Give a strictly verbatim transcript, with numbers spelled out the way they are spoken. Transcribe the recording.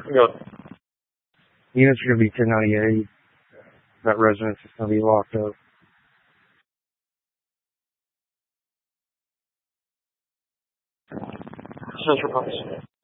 Go. Units are going to be ten ninety-eight. That residence is going to be locked up. Central Parks.